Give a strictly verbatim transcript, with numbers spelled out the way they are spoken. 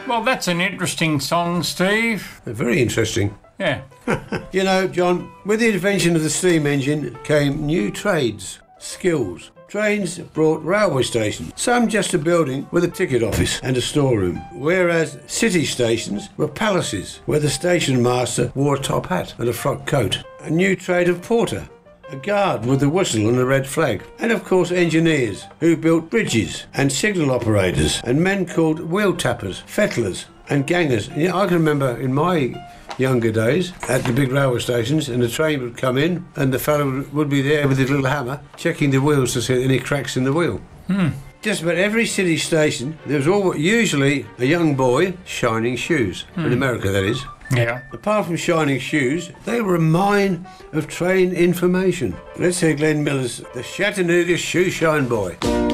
Well, that's an interesting song, Steve. Very interesting. Yeah. You know, John, with the invention of the steam engine came new trades, skills. Trains brought railway stations, some just a building with a ticket office and a storeroom, whereas city stations were palaces where the station master wore a top hat and a frock coat. A new trade of porter, a guard with a whistle and a red flag, and of course engineers who built bridges, and signal operators, and men called wheel tappers, fettlers and gangers. You know, I can remember in my younger days at the big railway stations, and the train would come in and the fellow would be there with his little hammer checking the wheels to see any cracks in the wheel. Hmm. Just about every city station there was all, usually a young boy shining shoes. Hmm. In America, that is. Yeah. Apart from shining shoes, they were a mine of train information. Let's hear Glenn Miller's The Chattanooga Shoe Shine Boy.